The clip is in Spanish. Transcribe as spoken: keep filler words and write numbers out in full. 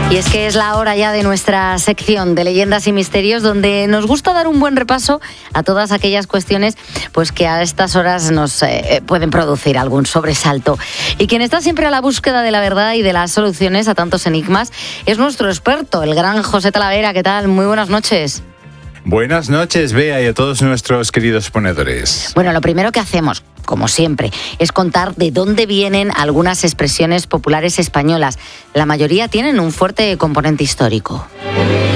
Y es que es la hora ya de nuestra sección de leyendas y misterios, donde nos gusta dar un buen repaso a todas aquellas cuestiones pues que a estas horas nos eh, pueden producir algún sobresalto. Y quien está siempre a la búsqueda de la verdad y de las soluciones a tantos enigmas es nuestro experto, el gran José Talavera. ¿Qué tal? Muy buenas noches. Buenas noches, Bea, y a todos nuestros queridos ponedores. Bueno, lo primero que hacemos, como siempre, es contar de dónde vienen algunas expresiones populares españolas. La mayoría tienen un fuerte componente histórico.